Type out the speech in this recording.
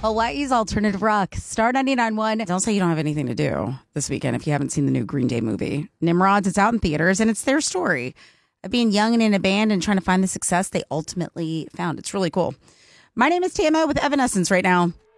Hawaii's alternative rock. Star 99.1. Don't say you don't have anything to do this weekend if you haven't seen the new Green Day movie. Nimrods, it's out in theaters, and it's their story of being young and in a band and trying to find the success they ultimately found. It's really cool. My name is Tama with Evanescence right now.